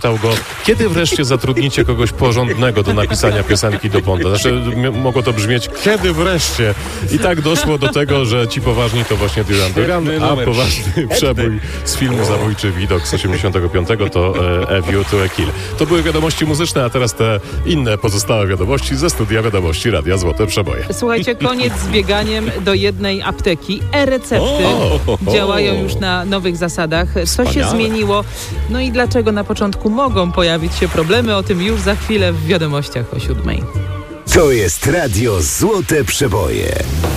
zapytał go, kiedy wreszcie zatrudnicie kogoś porządnego do napisania piosenki do Bonda. Znaczy, mogło to brzmieć, kiedy wreszcie? I tak doszło do tego, że ci poważni to właśnie Duran, a poważny przebój z filmu Zabójczy widok z 85 to A View to a Kill. To były wiadomości muzyczne, a teraz te inne pozostałe wiadomości ze studia wiadomości Radia Złote Przeboje. Słuchajcie, koniec z bieganiem do jednej apteki. E-recepty działają już na nowych zasadach. Co się zmieniło? No i dlaczego na początku mogą pojawić się problemy? O tym już za chwilę w wiadomościach o 7:00. To jest Radio Złote Przeboje.